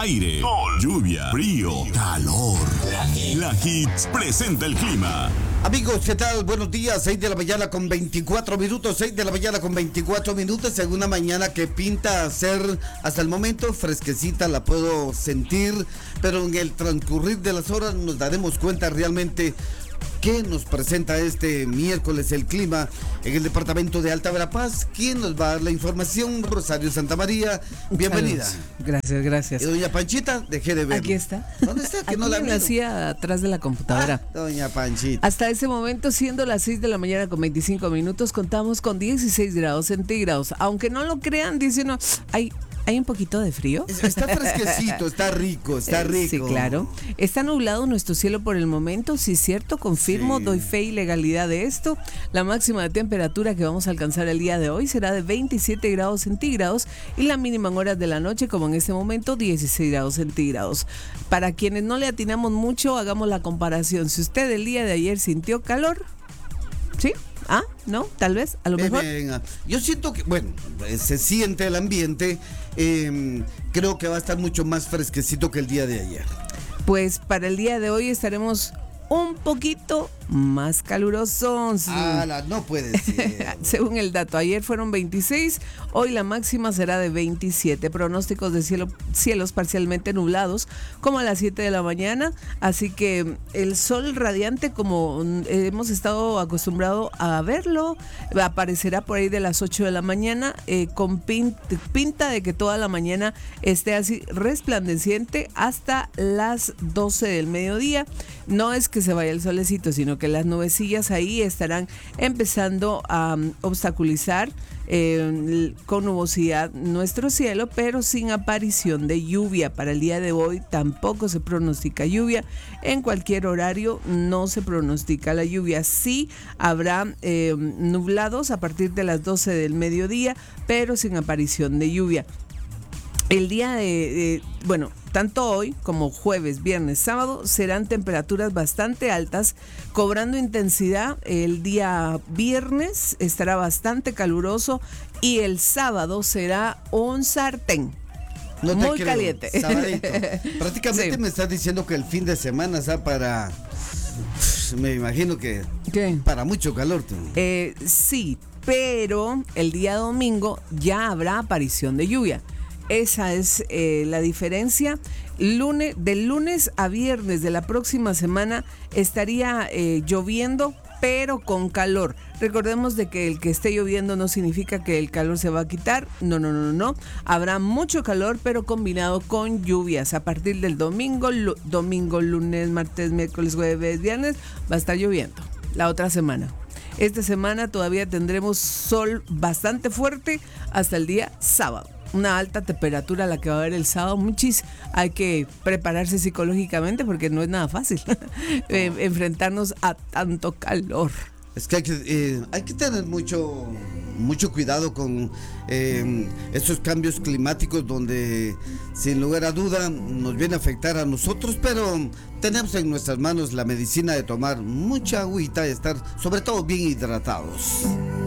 aire, sol, lluvia, frío, calor. La Hits presenta el clima. Amigos, ¿qué tal? Buenos días, 6 de la mañana con 24 minutos, 6 de la mañana con 24 minutos, en una mañana que pinta a ser, hasta el momento, fresquecita, la puedo sentir, pero en el transcurrir de las horas nos daremos cuenta realmente qué nos presenta este miércoles el clima en el departamento de Alta Verapaz. ¿Quién nos va a dar la información? Rosario Santamaría, bienvenida. Gracias. Y doña Panchita, dejé de ver. Aquí está. ¿Dónde está? Que Aquí no la me miro. hacía atrás de la computadora. Doña Panchita. Hasta ese momento, siendo las 6 de la mañana con 25 minutos, contamos con 16 grados centígrados. Aunque no lo crean, dice uno, ¿hay un poquito de frío? Está fresquecito, está rico. Sí, claro. Está nublado nuestro cielo por el momento, sí, cierto, confirmo, Sí. doy fe y legalidad de esto. La máxima de temperatura que vamos a alcanzar el día de hoy será de 27 grados centígrados y la mínima en horas de la noche, como en este momento, 16 grados centígrados. Para quienes no le atinamos mucho, hagamos la comparación. Si usted el día de ayer sintió calor, ¿sí? ¿No? Tal vez, a lo mejor. Venga. Yo siento que, bueno, se siente el ambiente, creo que va a estar mucho más fresquecito que el día de ayer. Pues para el día de hoy estaremos un poquito más calurosos. No puede ser. Según el dato, ayer fueron 26, hoy la máxima será de 27. Pronósticos de cielos parcialmente nublados, como a las 7 de la mañana. Así que el sol radiante, como hemos estado acostumbrados a verlo, aparecerá por ahí de las 8 de la mañana, con pinta de que toda la mañana esté así resplandeciente hasta las 12 del mediodía. No es que se vaya el solecito, sino que las nubecillas ahí estarán empezando a obstaculizar con nubosidad nuestro cielo, pero sin aparición de lluvia. Para el día de hoy tampoco se pronostica lluvia. En cualquier horario no se pronostica la lluvia. Sí habrá nublados a partir de las 12 del mediodía, pero sin aparición de lluvia. El día tanto hoy como jueves, viernes, sábado serán temperaturas bastante altas, cobrando intensidad. El día viernes estará bastante caluroso y el sábado será un sartén. No te muy creo, caliente. sabadito. Prácticamente Sí. me estás diciendo que el fin de semana está para... Me imagino que... ¿Qué? Para mucho calor. Sí, pero el día domingo ya habrá aparición de lluvia. Esa es la diferencia. Del lunes a viernes de la próxima semana estaría lloviendo, pero con calor. Recordemos de que el que esté lloviendo no significa que el calor se va a quitar. No. Habrá mucho calor, pero combinado con lluvias. A partir del domingo, lunes, martes, miércoles, jueves, viernes, va a estar lloviendo. La otra semana. Esta semana todavía tendremos sol bastante fuerte hasta el día sábado. Una alta temperatura la que va a haber el sábado, hay que prepararse psicológicamente porque no es nada fácil enfrentarnos a tanto calor. Es que hay que tener mucho cuidado con estos cambios climáticos donde sin lugar a duda nos viene a afectar a nosotros, pero tenemos en nuestras manos la medicina de tomar mucha agüita y estar sobre todo bien hidratados.